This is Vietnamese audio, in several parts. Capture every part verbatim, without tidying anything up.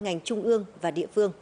ngành trung ương và địa phương.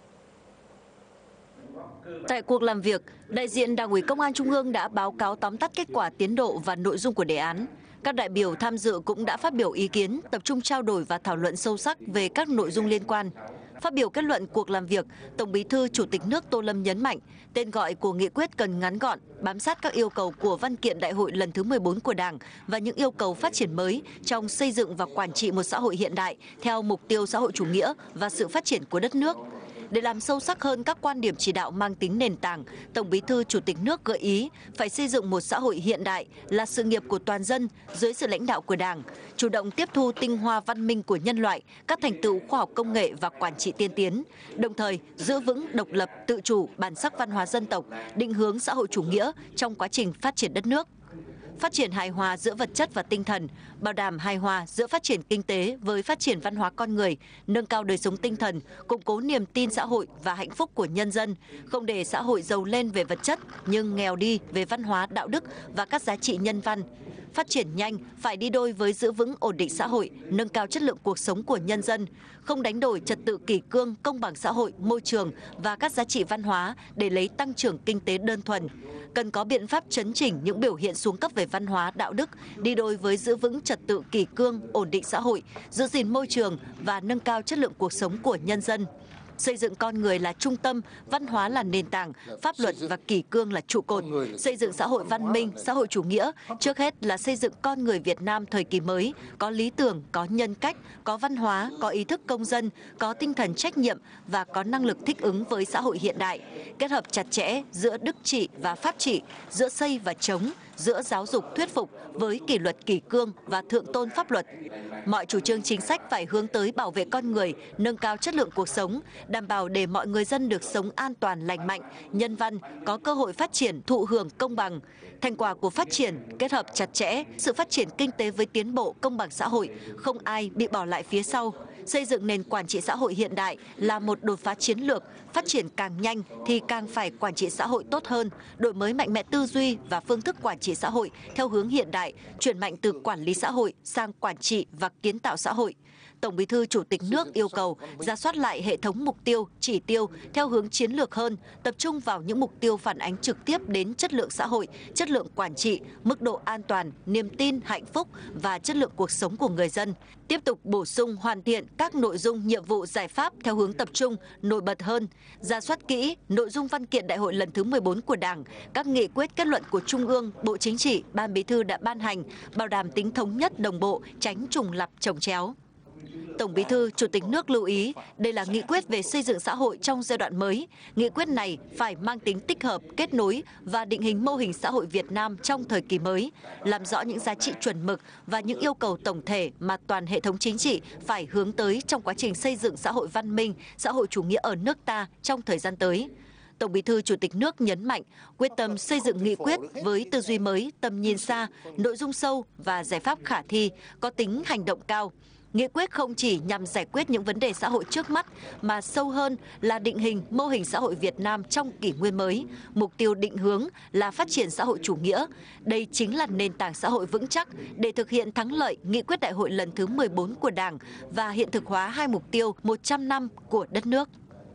Tại cuộc làm việc, đại diện Đảng ủy Công an Trung ương đã báo cáo tóm tắt kết quả, tiến độ và nội dung của đề án. Các đại biểu tham dự cũng đã phát biểu ý kiến, tập trung trao đổi và thảo luận sâu sắc về các nội dung liên quan. Phát biểu kết luận cuộc làm việc, Tổng Bí thư Chủ tịch nước Tô Lâm nhấn mạnh, tên gọi của nghị quyết cần ngắn gọn, bám sát các yêu cầu của văn kiện Đại hội lần thứ mười bốn của Đảng và những yêu cầu phát triển mới trong xây dựng và quản trị một xã hội hiện đại theo mục tiêu xã hội chủ nghĩa và sự phát triển của đất nước. Để làm sâu sắc hơn các quan điểm chỉ đạo mang tính nền tảng, Tổng Bí thư Chủ tịch nước gợi ý phải xây dựng một xã hội hiện đại là sự nghiệp của toàn dân dưới sự lãnh đạo của Đảng, chủ động tiếp thu tinh hoa văn minh của nhân loại, các thành tựu khoa học công nghệ và quản trị tiên tiến, đồng thời giữ vững độc lập, tự chủ, bản sắc văn hóa dân tộc, định hướng xã hội chủ nghĩa trong quá trình phát triển đất nước. Phát triển hài hòa giữa vật chất và tinh thần, bảo đảm hài hòa giữa phát triển kinh tế với phát triển văn hóa con người, nâng cao đời sống tinh thần, củng cố niềm tin xã hội và hạnh phúc của nhân dân, không để xã hội giàu lên về vật chất nhưng nghèo đi về văn hóa, đạo đức và các giá trị nhân văn. Phát triển nhanh phải đi đôi với giữ vững ổn định xã hội, nâng cao chất lượng cuộc sống của nhân dân, không đánh đổi trật tự kỷ cương, công bằng xã hội, môi trường và các giá trị văn hóa để lấy tăng trưởng kinh tế đơn thuần. Cần có biện pháp chấn chỉnh những biểu hiện xuống cấp về văn hóa, đạo đức, đi đôi với giữ vững trật tự kỷ cương, ổn định xã hội, giữ gìn môi trường và nâng cao chất lượng cuộc sống của nhân dân. Xây dựng con người là trung tâm, văn hóa là nền tảng, pháp luật và kỷ cương là trụ cột. Xây dựng xã hội văn minh, xã hội chủ nghĩa, trước hết là xây dựng con người Việt Nam thời kỳ mới, có lý tưởng, có nhân cách, có văn hóa, có ý thức công dân, có tinh thần trách nhiệm và có năng lực thích ứng với xã hội hiện đại. Kết hợp chặt chẽ giữa đức trị và pháp trị, giữa xây và chống, giữa giáo dục thuyết phục với kỷ luật kỷ cương và thượng tôn pháp luật. Mọi chủ trương chính sách phải hướng tới bảo vệ con người, nâng cao chất lượng cuộc sống, đảm bảo để mọi người dân được sống an toàn, lành mạnh, nhân văn, có cơ hội phát triển, thụ hưởng công bằng. Thành quả của phát triển kết hợp chặt chẽ sự phát triển kinh tế với tiến bộ công bằng xã hội, không ai bị bỏ lại phía sau. Xây dựng nền quản trị xã hội hiện đại là một đột phá chiến lược, phát triển càng nhanh thì càng phải quản trị xã hội tốt hơn, đổi mới mạnh mẽ tư duy và phương thức quản trị xã hội theo hướng hiện đại, chuyển mạnh từ quản lý xã hội sang quản trị và kiến tạo xã hội. Tổng Bí thư Chủ tịch nước yêu cầu rà soát lại hệ thống mục tiêu, chỉ tiêu theo hướng chiến lược hơn, tập trung vào những mục tiêu phản ánh trực tiếp đến chất lượng xã hội, chất lượng quản trị, mức độ an toàn, niềm tin, hạnh phúc và chất lượng cuộc sống của người dân. Tiếp tục bổ sung hoàn thiện các nội dung, nhiệm vụ, giải pháp theo hướng tập trung, nổi bật hơn, rà soát kỹ nội dung văn kiện Đại hội lần thứ mười bốn của Đảng, các nghị quyết kết luận của Trung ương, Bộ Chính trị, Ban Bí thư đã ban hành, bảo đảm tính thống nhất, đồng bộ, tránh trùng lặp chồng chéo. Tổng Bí thư Chủ tịch nước lưu ý, đây là nghị quyết về xây dựng xã hội trong giai đoạn mới. Nghị quyết này phải mang tính tích hợp, kết nối và định hình mô hình xã hội Việt Nam trong thời kỳ mới, làm rõ những giá trị chuẩn mực và những yêu cầu tổng thể mà toàn hệ thống chính trị phải hướng tới trong quá trình xây dựng xã hội văn minh, xã hội chủ nghĩa ở nước ta trong thời gian tới. Tổng Bí thư Chủ tịch nước nhấn mạnh quyết tâm xây dựng nghị quyết với tư duy mới, tầm nhìn xa, nội dung sâu và giải pháp khả thi, có tính hành động cao. Nghị quyết không chỉ nhằm giải quyết những vấn đề xã hội trước mắt mà sâu hơn là định hình mô hình xã hội Việt Nam trong kỷ nguyên mới. Mục tiêu định hướng là phát triển xã hội chủ nghĩa. Đây chính là nền tảng xã hội vững chắc để thực hiện thắng lợi nghị quyết Đại hội lần thứ mười bốn của Đảng và hiện thực hóa hai mục tiêu một trăm năm của đất nước.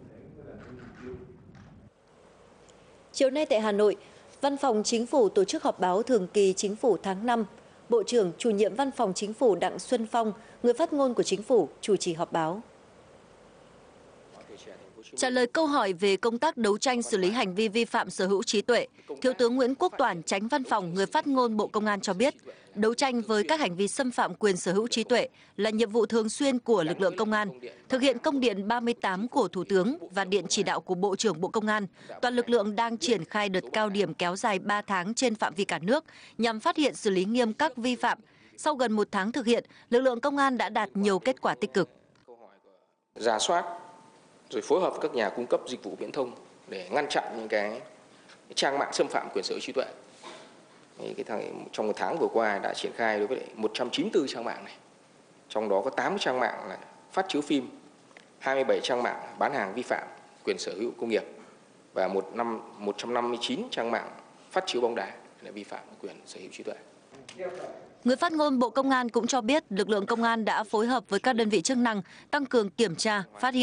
Chiều nay tại Hà Nội, Văn phòng Chính phủ tổ chức họp báo thường kỳ Chính phủ tháng năm. Bộ trưởng Chủ nhiệm Văn phòng Chính phủ Đặng Xuân Phong, người phát ngôn của Chính phủ, chủ trì họp báo. Trả lời câu hỏi về công tác đấu tranh xử lý hành vi vi phạm sở hữu trí tuệ, Thiếu tướng Nguyễn Quốc Toản, Chánh Văn phòng người phát ngôn Bộ Công an cho biết, đấu tranh với các hành vi xâm phạm quyền sở hữu trí tuệ là nhiệm vụ thường xuyên của lực lượng công an. Thực hiện công điện ba mươi tám của Thủ tướng và điện chỉ đạo của Bộ trưởng Bộ Công an, toàn lực lượng đang triển khai đợt cao điểm kéo dài ba tháng trên phạm vi cả nước nhằm phát hiện xử lý nghiêm các vi phạm. Sau gần một tháng thực hiện, lực lượng công an đã đạt nhiều kết quả tích cực. Rà soát rồi phối hợp với các nhà cung cấp dịch vụ viễn thông để ngăn chặn những cái trang mạng xâm phạm quyền sở hữu trí tuệ. Cái thằng, trong một tháng vừa qua đã triển khai đối với một trăm chín mươi tư trang mạng này, trong đó có tám trang mạng là phát chiếu phim, hai mươi bảy trang mạng bán hàng vi phạm quyền sở hữu công nghiệp và một năm một trăm năm mươi chín trang mạng phát chiếu bóng đá là vi phạm quyền sở hữu trí tuệ. Người phát ngôn Bộ Công an cũng cho biết lực lượng công an đã phối hợp với các đơn vị chức năng tăng cường kiểm tra, phát hiện